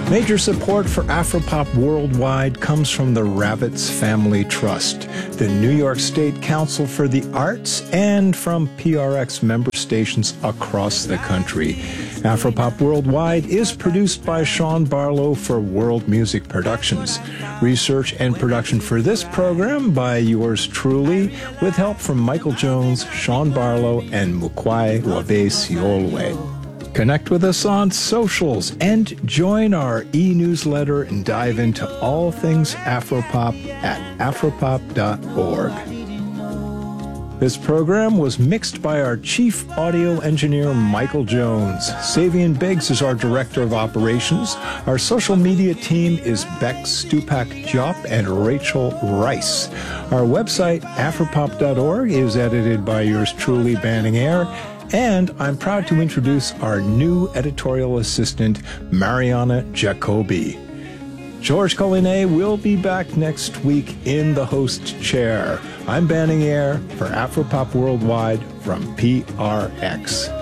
Major support for Afropop Worldwide comes from the Ravitz Family Trust, the New York State Council for the Arts, and from PRX member stations across the country. Afropop Worldwide is produced by Sean Barlow for World Music Productions. Research and production for this program by yours truly, with help from Michael Jones, Sean Barlow, and Mukwai Wabe-Siolwe. Connect with us on socials and join our e-newsletter and dive into all things Afropop at afropop.org. This program was mixed by our chief audio engineer, Michael Jones. Savian Biggs is our director of operations. Our social media team is Beck Stupak-Diop and Rachel Rice. Our website, afropop.org, is edited by yours truly, Banning Eyre. And I'm proud to introduce our new editorial assistant, Mariana Jacobi. George Collinet will be back next week in the host chair. I'm Banning Eyre for Afropop Worldwide from PRX.